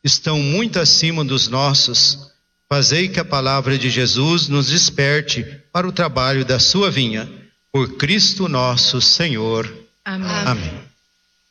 estão muito acima dos nossos. Fazei que a palavra de Jesus nos desperte para o trabalho da sua vinha. Por Cristo nosso Senhor. Amém. Amém.